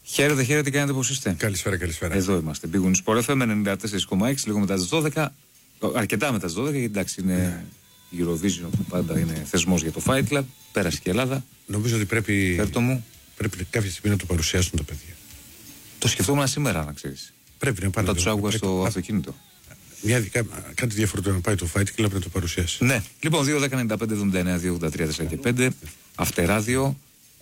Χαίρετε, τι κάνετε, πώς είστε? Καλησπέρα. Εδώ είμαστε. Big Win Sport FM 94,6, λίγο μετά τις 12. Αρκετά μετά τις 12, γιατί εντάξει είναι Eurovision που πάντα είναι θεσμός για το Fight Club. Πέρασε και η Ελλάδα. Νομίζω ότι πρέπει κάποια στιγμή να το παρουσιάσουν τα παιδιά. Το σκεφτόμουν σήμερα, να ξέρεις. Πρέπει να πάνε. Όταν τους άκουγα στο αυτοκίνητο. Κάτι διαφορετικό να πάει το Fight Club να το παρουσιάσει. Ναι. Λοιπόν, 2-10-95-79-2-83 και 5. Αυτεράδιο.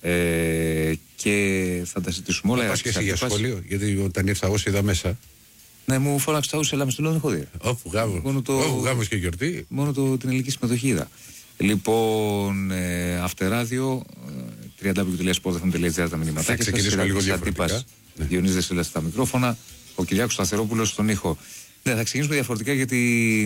Και θα τα ζητήσουμε όλα. Πας και εσύ για σχολείο, γιατί όταν ήρθα εγώ είδα μέσα. Ναι, μου φώναξε τα ούσια, αλλά με στο λέω δεν έχω δει. Όπου γάμος και γιορτή. Μόνο την ελληνική συμμετοχή είδα. Λοιπόν, Αυτεράδιο, www.sportfm.gr τα μηνύματάκια. Θα ξεκινήσουμε λίγο διαφορετικά. Διονύσης Δεσίλας στα μικρόφωνα, ο Κυριάκος Σταθερόπουλος στον ήχο. Ναι, θα ξεκινήσουμε διαφορετικά γιατί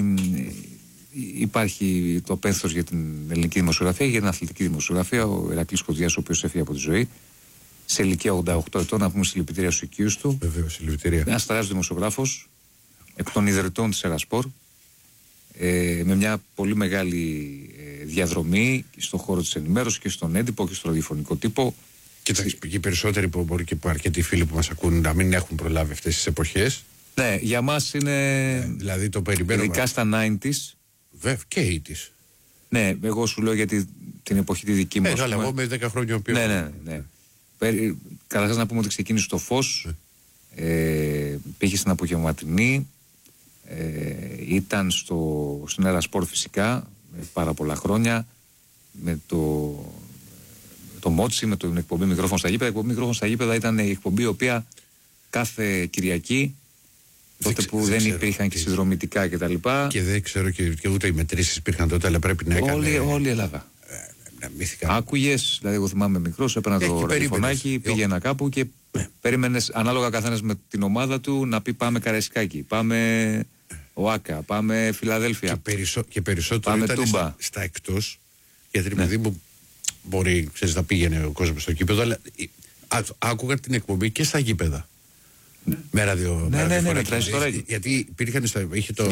υπάρχει το πένθος για την ελληνική δημοσιογραφία, για την αθλητική δημοσιογραφία. Ο Ηρακλής Κοντιάς, ο οποίος έφυγε από τη ζωή σε ηλικία 88 ετών, να πούμε συλληπιτήρια στους οικείους του. Βεβαίως, συλληπιτήρια. Ένας τεράστιος δημοσιογράφος, εκ των ιδρυτών της Ερασπορ, με μια πολύ μεγάλη διαδρομή στον χώρο της ενημέρωσης και στον έντυπο και στο ραδιοφωνικό τύπο. Και οι περισσότεροι που μπορεί και αρκετοί φίλοι που μας ακούν να μην έχουν προλάβει αυτές τις εποχές. Ναι, για μας είναι. Δηλαδή το περιμένουμε. Ειδικά στα 90s. Βέβαια και 80s. Ναι, εγώ σου λέω γιατί την εποχή τη δική μου. Αλλά εγώ με 10 χρόνια ο οποίος. Ναι. Καταρχάς να πούμε ότι ξεκίνησε στο Φως, πήγε στην απογευματινή, ήταν στην Ερασπορ φυσικά πάρα πολλά χρόνια με το Μότσι, με την εκπομπή Μικρόφωνο στα γήπεδα. Η εκπομπή Μικρόφωνο στα γήπεδα ήταν η εκπομπή η οποία κάθε Κυριακή, τότε που δεν υπήρχαν και συνδρομητικά κτλ. Και δεν ξέρω και ούτε οι μετρήσεις υπήρχαν τότε, αλλά πρέπει να έκανε. Όλη η Ελλάδα. Άκουγες, δηλαδή εγώ θυμάμαι μικρός, έπαιρνα το ραδιοφωνάκι, πήγαινα κάπου και περίμενες ανάλογα καθένας με την ομάδα του να πει πάμε Καραϊσκάκι, πάμε ΟΑΚΑ, πάμε Φιλαδέλφια. Και περισσότερο πάμε ήταν Τούμπα. στα εκτός, γιατί παιδί μου μπορεί, ξέρεις, να πήγαινε ο κόσμος στο γήπεδο, αλλά άκουγαν την εκπομπή και στα γήπεδα. Με ραδιοφωνάκι. Ναι, Γιατί υπήρχαν είχε το